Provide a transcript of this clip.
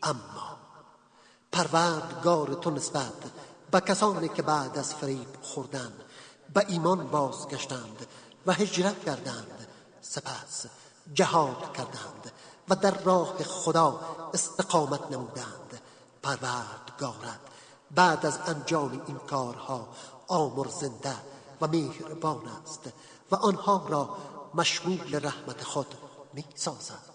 اما پروردگار تو نسبت به کسانی که بعد از فریب خوردند به ایمان بازگشتند و هجرت کردند، سپس جهاد کردند و در راه خدا استقامت نمودند، پروردگارت بعد از انجام این کارها آمرزنده و مهربان است و آنها را مشمول رحمت خود می سازد.